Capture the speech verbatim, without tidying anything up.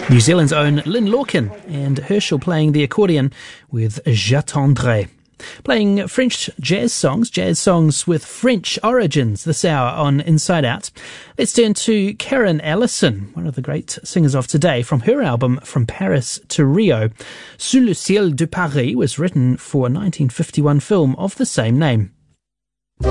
New Zealand's own Lynn Lorcan and Herschel playing the accordion with J'attendrai. Playing French jazz songs, jazz songs with French origins this hour on Inside Out. Let's turn to Karen Allison, one of the great singers of today, from her album From Paris to Rio. Sous le ciel de Paris was written for a nineteen fifty-one film of the same name.